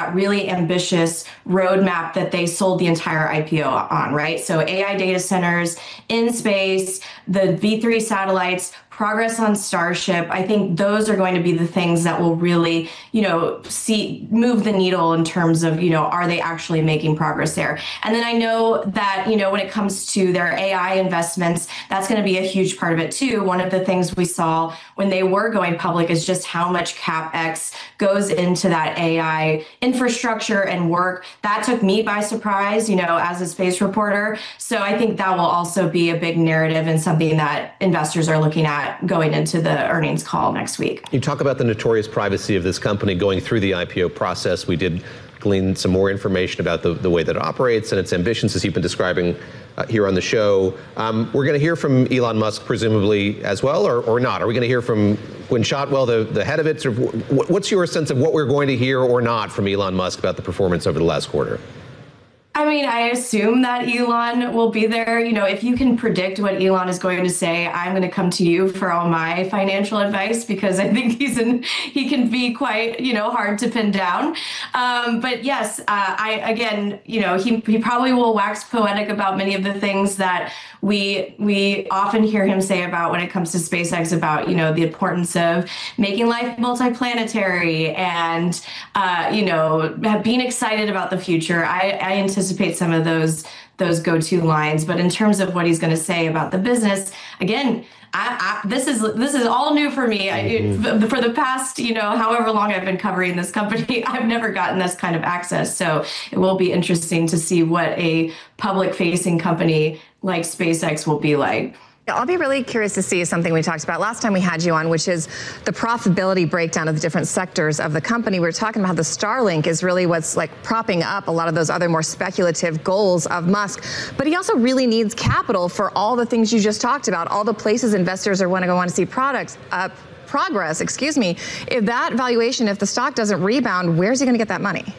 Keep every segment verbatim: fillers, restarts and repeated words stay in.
that really ambitious roadmap that they sold the entire I P O on, right? So A I data centers in space, the V three satellites, progress on Starship. I think those are going to be the things that will really, you know, see move the needle in terms of, you know, are they actually making progress there? And then I know that, you know, when it comes to their A I investments, that's going to be a huge part of it too. One of the things we saw when they were going public is just how much CapEx goes into that A I infrastructure and work. That took me by surprise, you know, as a space reporter. So I think that will also be a big narrative and something that investors are looking at going into the earnings call next week. You talk about the notorious privacy of this company going through the I P O process. We did glean some more information about the, the way that it operates and its ambitions, as you've been describing uh, here on the show. Um, we're going to hear from Elon Musk, presumably, as well, or, or not? Are we going to hear from Gwynne Shotwell, the, the head of it? Sort of, what's your sense of what we're going to hear or not from Elon Musk about the performance over the last quarter? I mean, I assume that Elon will be there. You know, if you can predict what Elon is going to say, I'm going to come to you for all my financial advice, because I think he's in, he can be quite, you know, hard to pin down. Um, but yes, uh, I, again, you know, he, he probably will wax poetic about many of the things that we, we often hear him say about when it comes to SpaceX, about, you know, the importance of making life multiplanetary and, uh, you know, being excited about the future. I, I anticipate some of those those go-to lines, but in terms of what he's going to say about the business, again, I, I, this is this is all new for me. Mm-hmm. I, for the past, you know, however long I've been covering this company, I've never gotten this kind of access. So it will be interesting to see what a public-facing company like SpaceX will be like. I'll be really curious to see something we talked about last time we had you on, which is the profitability breakdown of the different sectors of the company. We were talking about how the Starlink is really what's like propping up a lot of those other more speculative goals of Musk. But he also really needs capital for all the things you just talked about, all the places investors are going to want to see products uh, progress, excuse me. If that valuation, if the stock doesn't rebound, where's he going to get that money?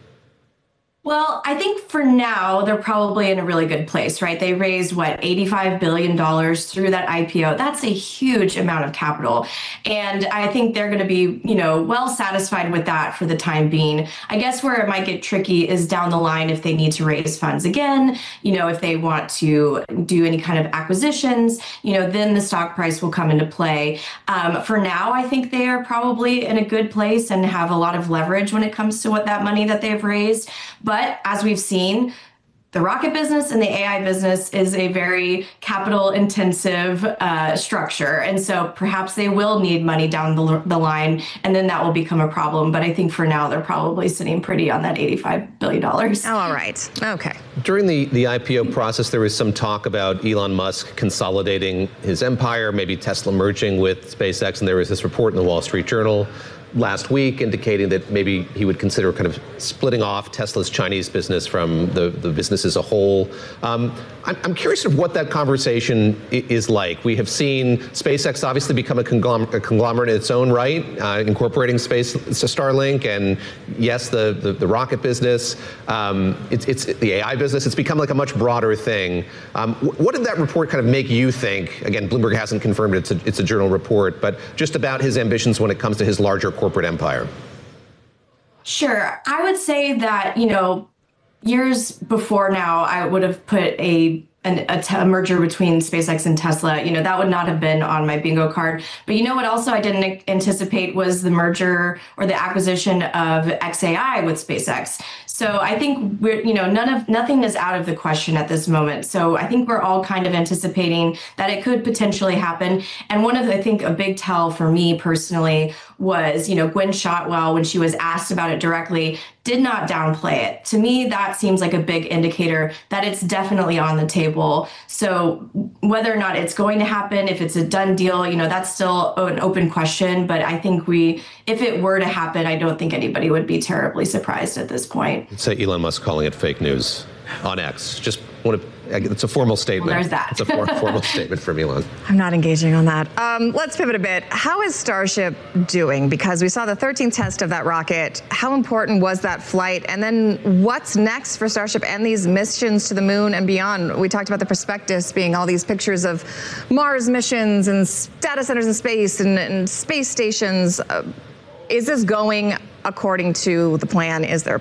Well, I think for now, they're probably in a really good place, right? They raised, what, eighty-five billion dollars through that I P O. That's a huge amount of capital. And I think they're going to be, you know, well satisfied with that for the time being. I guess where it might get tricky is down the line if they need to raise funds again, you know, if they want to do any kind of acquisitions, you know, then the stock price will come into play. Um, for now, I think they are probably in a good place and have a lot of leverage when it comes to what that money that they've raised. But But as we've seen, the rocket business and the A I business is a very capital intensive uh, structure. And so perhaps they will need money down the, the line, and then that will become a problem. But I think for now, they're probably sitting pretty on that eighty-five billion dollars. Oh, all right. Okay. During the, the I P O process, there was some talk about Elon Musk consolidating his empire, maybe Tesla merging with SpaceX. And there was this report in the Wall Street Journal last week indicating that maybe he would consider kind of splitting off Tesla's Chinese business from the, the business as a whole. Um, I'm, I'm curious of what that conversation is like. We have seen SpaceX obviously become a, conglom- a conglomerate in its own right, uh, incorporating space, Starlink, and yes, the, the, the rocket business, um, it's, it's the A I business. It's become like a much broader thing. Um, what did that report kind of make you think? Again, Bloomberg hasn't confirmed it, it's a, it's a journal report, but just about his ambitions when it comes to his larger corporate empire. Sure. I would say that, you know, years before now, I would have put a An, a, t- a merger between SpaceX and Tesla, you know, that would not have been on my bingo card. But you know what also I didn't anticipate was the merger or the acquisition of X A I with SpaceX. So I think we're, you know, none of nothing is out of the question at this moment. So I think we're all kind of anticipating that it could potentially happen. And one of the, I think a big tell for me personally was, you know, Gwynne Shotwell, when she was asked about it directly, did not downplay it. To me, that seems like a big indicator that it's definitely on the table. So whether or not it's going to happen, if it's a done deal, you know, that's still an open question. But I think we, if it were to happen, I don't think anybody would be terribly surprised at this point. Let's say Elon Musk calling it fake news on X. Just want to, it's a formal statement. Well, there's that. It's a for, formal statement from Elon. I'm not engaging on that. Um, let's pivot a bit. How is Starship doing? Because we saw the thirteenth test of that rocket. How important was that flight? And then what's next for Starship and these missions to the moon and beyond? We talked about the prospectus being all these pictures of Mars missions and data centers in space and, and space stations. Uh, is this going according to the plan? Is there